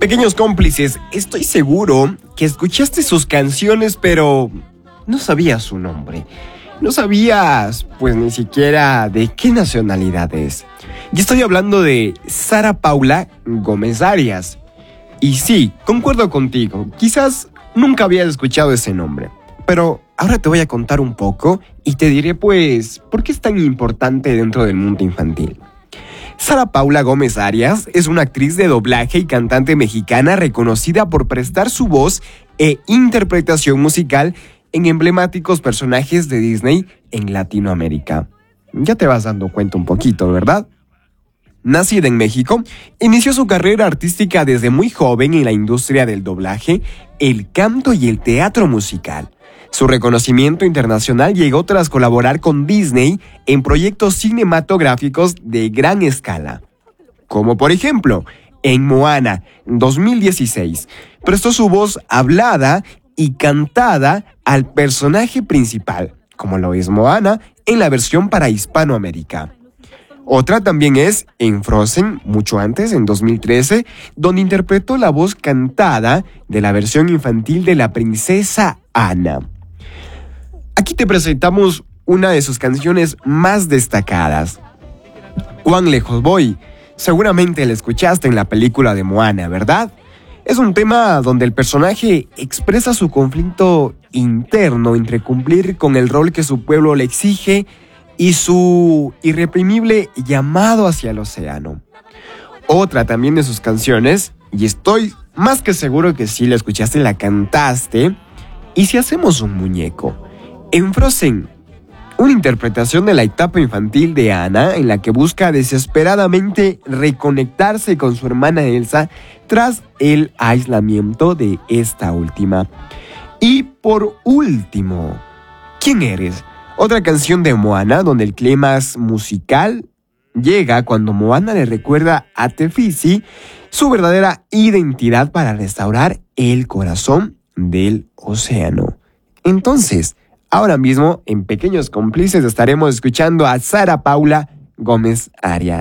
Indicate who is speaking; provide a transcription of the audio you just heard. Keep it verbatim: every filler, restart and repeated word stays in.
Speaker 1: Pequeños cómplices, estoy seguro que escuchaste sus canciones, pero no sabías su nombre. No sabías, pues, ni siquiera de qué nacionalidad es. Y estoy hablando de Sara Paula Gómez Arias. Y sí, concuerdo contigo, quizás nunca habías escuchado ese nombre. Pero ahora te voy a contar un poco y te diré, pues, por qué es tan importante dentro del mundo infantil. Sara Paula Gómez Arias es una actriz de doblaje y cantante mexicana reconocida por prestar su voz e interpretación musical en emblemáticos personajes de Disney en Latinoamérica. Ya te vas dando cuenta un poquito, ¿verdad? Nacida en México, inició su carrera artística desde muy joven en la industria del doblaje, el canto y el teatro musical. Su reconocimiento internacional llegó tras colaborar con Disney en proyectos cinematográficos de gran escala. Como por ejemplo, en Moana dos mil dieciséis, prestó su voz hablada y cantada al personaje principal, como lo es Moana en la versión para Hispanoamérica. Otra también es en Frozen, mucho antes, en dos mil trece, donde interpretó la voz cantada de la versión infantil de la princesa Anna. Aquí te presentamos una de sus canciones más destacadas. ¿Cuán lejos voy? Seguramente la escuchaste en la película de Moana, ¿verdad? Es un tema donde el personaje expresa su conflicto interno entre cumplir con el rol que su pueblo le exige y su irreprimible llamado hacia el océano. Otra también de sus canciones, y estoy más que seguro que sí la escuchaste y la cantaste, ¿y si hacemos un muñeco? En Frozen, una interpretación de la etapa infantil de Anna en la que busca desesperadamente reconectarse con su hermana Elsa tras el aislamiento de esta última. Y por último, ¿quién eres? Otra canción de Moana donde el clímax musical llega cuando Moana le recuerda a Te Fisi su verdadera identidad para restaurar el corazón del océano. Entonces, ahora mismo, en Pequeños Cómplices, estaremos escuchando a Sara Paula Gómez Arias.